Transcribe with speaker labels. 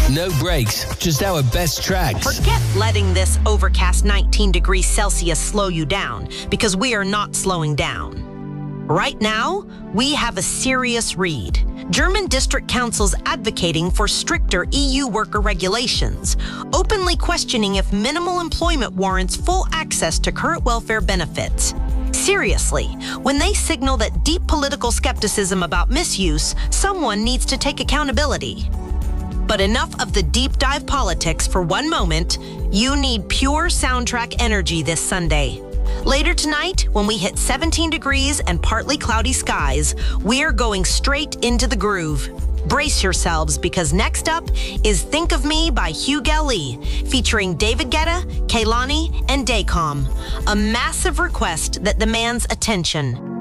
Speaker 1: No breaks, just our best tracks.
Speaker 2: Forget letting this overcast 19 degrees Celsius slow you down, because we are not slowing down. Right now, we have a serious read. German district councils advocating for stricter EU worker regulations, openly questioning if minimal employment warrants full access to current welfare benefits. Seriously, when they signal that deep political skepticism about misuse, someone needs to take accountability. But enough of the deep dive politics for one moment. You need pure soundtrack energy this Sunday. Later tonight, when we hit 17 degrees and partly cloudy skies, we're going straight into the groove. Brace yourselves, because next up is Think of Me by Huguel Lee, featuring David Guetta, Kehlani, and Dacom. A massive request that demands attention.